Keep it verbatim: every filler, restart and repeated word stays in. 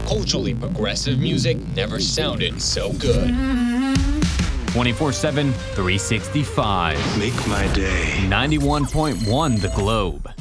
Culturally progressive music never sounded so good. twenty-four seven, three sixty-five. Make my day. ninety-one point one The Globe.